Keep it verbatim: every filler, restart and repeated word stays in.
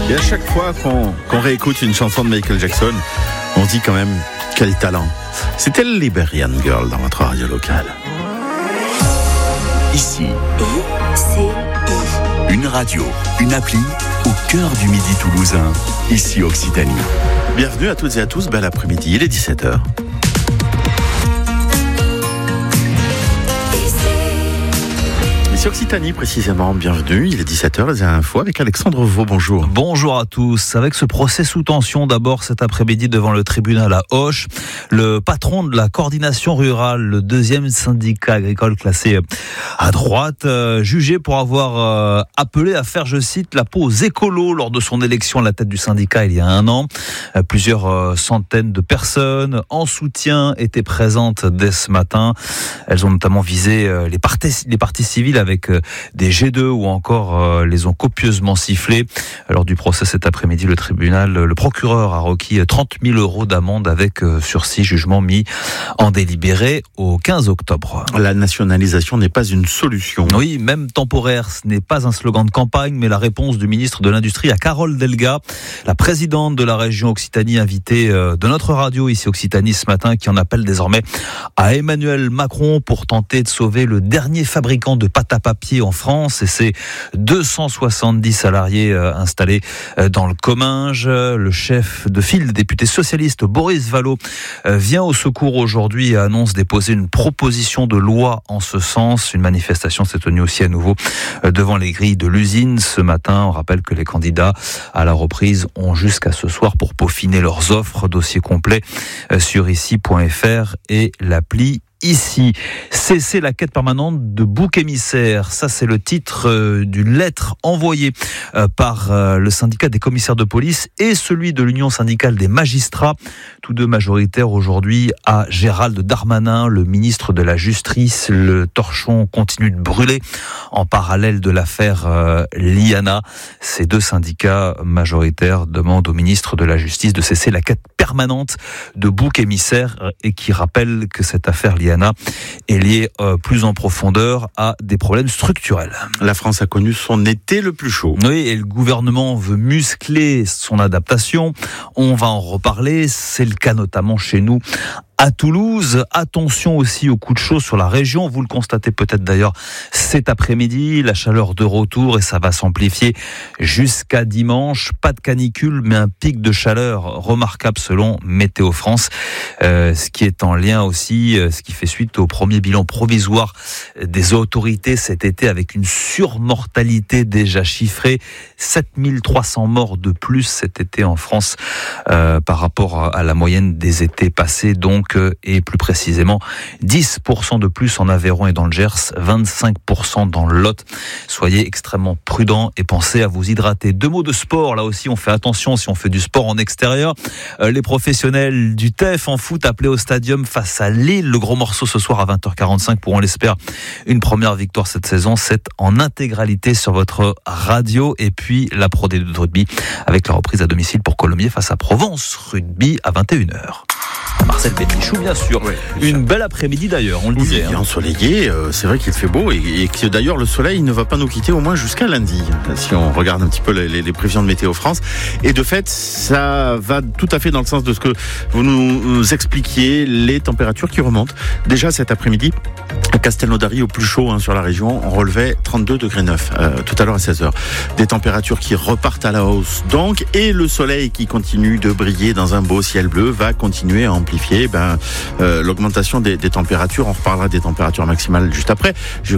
Et à chaque fois qu'on, qu'on réécoute une chanson de Michael Jackson, on se dit quand même quel talent. C'était le Liberian Girl dans votre radio locale. Ici, I C I. une radio, une appli au cœur du midi toulousain. Ici Occitanie. Bienvenue à toutes et à tous, bel après-midi, il est dix-sept heures. Ici Occitanie précisément, bienvenue, il est dix-sept heures, les infos avec Alexandre Vaux, bonjour. Bonjour à tous. Avec ce procès sous tension d'abord cet après-midi devant le tribunal à Auch, le patron de la coordination rurale, le deuxième syndicat agricole classé à droite, euh, jugé pour avoir euh, appelé à faire, je cite, la peau aux écolos lors de son élection à la tête du syndicat il y a un an. Euh, plusieurs euh, centaines de personnes en soutien étaient présentes dès ce matin. Elles ont notamment visé euh, les parties, les parties civiles avec euh, des jets d'eau ou encore euh, les ont copieusement sifflés. Lors du procès cet après-midi, le tribunal, le procureur a requis trente mille euros d'amende avec euh, sursis, jugement mis en délibéré au quinze octobre. La nationalisation n'est pas une solution. Oui, même temporaire, ce n'est pas un slogan de campagne, mais la réponse du ministre de l'Industrie à Carole Delga, la présidente de la région Occitanie, invitée de notre radio ici Occitanie ce matin, qui en appelle désormais à Emmanuel Macron pour tenter de sauver le dernier fabricant de pâte à papier en France et ses deux cent soixante-dix salariés installés dans le Comminges. Le chef de file, député socialiste Boris Vallaud, vient au secours aujourd'hui et annonce déposer une proposition de loi en ce sens. Une manifestation s'est tenue aussi à nouveau devant les grilles de l'usine ce matin. On rappelle que les candidats à la reprise ont jusqu'à ce soir pour peaufiner leurs offres. Dossier complet sur ici point f r et l'appli Ici, cesser la quête permanente de bouc émissaire. Ça, c'est le titre euh, d'une lettre envoyée euh, par euh, le syndicat des commissaires de police et celui de l'Union syndicale des magistrats, tous deux majoritaires aujourd'hui, à Gérald Darmanin, le ministre de la Justice. Le torchon continue de brûler en parallèle de l'affaire euh, Liana. Ces deux syndicats majoritaires demandent au ministre de la Justice de cesser la quête permanente de bouc émissaire et qui rappellent que cette affaire Liana est liée euh, plus en profondeur à des problèmes structurels. La France a connu son été le plus chaud. Oui, et le gouvernement veut muscler son adaptation. On va en reparler. C'est le cas notamment chez nous à Toulouse. Attention aussi aux coups de chaud sur la région. Vous le constatez peut-être d'ailleurs cet après-midi. La chaleur de retour et ça va s'amplifier jusqu'à dimanche. Pas de canicule, mais un pic de chaleur remarquable selon Météo France. Euh, ce qui est en lien aussi, ce qui fait suite au premier bilan provisoire des autorités cet été avec une surmortalité déjà chiffrée. sept mille trois cents morts de plus cet été en France euh, par rapport à la moyenne des étés passés. Donc, et plus précisément dix pour cent de plus en Aveyron et dans le Gers, vingt-cinq pour cent dans le Lot. Soyez extrêmement prudents et pensez à vous hydrater. Deux mots de sport, là aussi on fait attention si on fait du sport en extérieur. Euh, les professionnels du T E F en foot appelés au stadium face à Lille. Le gros morceau ce soir à vingt heures quarante-cinq pour, on l'espère, une première victoire cette saison. C'est en intégralité sur votre radio. Et puis la Pro D deux de rugby avec la reprise à domicile pour Colomiers face à Provence Rugby à vingt et une heures. Marcel Bénichou, bien sûr. Oui, bien Une sûr. Belle après-midi d'ailleurs, on le oui, disait. Hein. Ensoleillé, euh, c'est vrai qu'il fait beau et, et que d'ailleurs le soleil ne va pas nous quitter au moins jusqu'à lundi, si on regarde un petit peu les, les, les prévisions de Météo France. Et de fait, ça va tout à fait dans le sens de ce que vous nous, nous expliquiez, les températures qui remontent. Déjà cet après-midi, à Castelnaudary, au plus chaud hein, sur la région, on relevait trente-deux degrés neuf euh, tout à l'heure à seize heures. Des températures qui repartent à la hausse donc, et le soleil qui continue de briller dans un beau ciel bleu va continuer à amplifier ben, euh, l'augmentation des, des températures. On reparlera des températures maximales juste après. Je